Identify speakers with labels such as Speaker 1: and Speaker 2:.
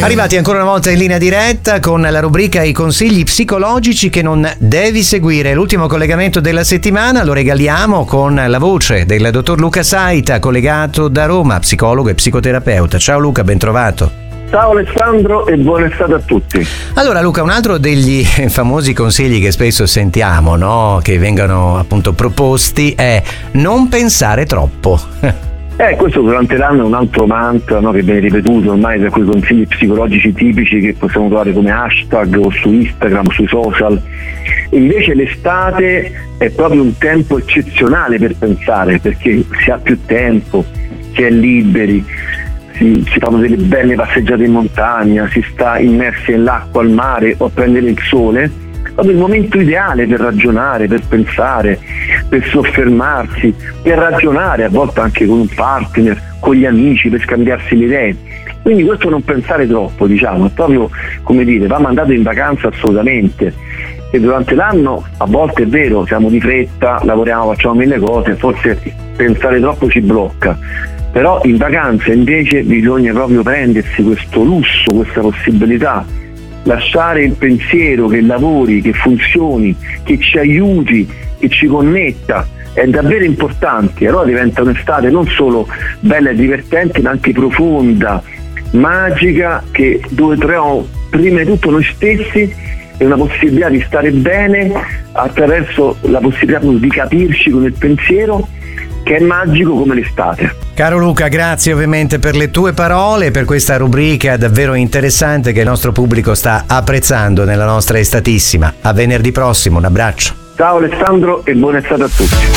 Speaker 1: Arrivati ancora una volta in linea diretta con la rubrica I consigli psicologici che non devi seguire. L'ultimo collegamento della settimana lo regaliamo con la voce del dottor Luca Saita, collegato da Roma, psicologo e psicoterapeuta. Ciao Luca, ben trovato.
Speaker 2: Ciao Alessandro e buona estate a tutti.
Speaker 1: Allora Luca, un altro degli famosi consigli che spesso sentiamo, no? Che vengono appunto proposti è non pensare troppo.
Speaker 2: Questo durante l'anno è un altro mantra, no, che viene ripetuto ormai da quei consigli psicologici tipici che possiamo trovare come hashtag o su Instagram, sui social. Invece l'estate è proprio un tempo eccezionale per pensare, perché si ha più tempo, si è liberi, si fanno delle belle passeggiate in montagna, si sta immersi nell'acqua, al mare o a prendere il sole. Proprio il momento ideale per ragionare, per pensare, per soffermarsi, per ragionare a volte anche con un partner, con gli amici, per scambiarsi le idee. Quindi questo non pensare troppo, diciamo, è proprio, come dire, va mandato in vacanza assolutamente. E durante l'anno a volte è vero, siamo di fretta, lavoriamo, facciamo mille cose, forse pensare troppo ci blocca. Però in vacanza invece bisogna proprio prendersi questo lusso, questa possibilità, lasciare il pensiero che lavori, che funzioni, che ci aiuti, che ci connetta, è davvero importante. Allora diventa un'estate non solo bella e divertente, ma anche profonda, magica, dove troviamo prima di tutto noi stessi e una possibilità di stare bene attraverso la possibilità di capirci con il pensiero, che è magico come l'estate.
Speaker 1: Caro Luca, grazie ovviamente per le tue parole, per questa rubrica davvero interessante che il nostro pubblico sta apprezzando nella nostra estatissima. A venerdì prossimo, un abbraccio.
Speaker 2: Ciao Alessandro e buona estate a tutti.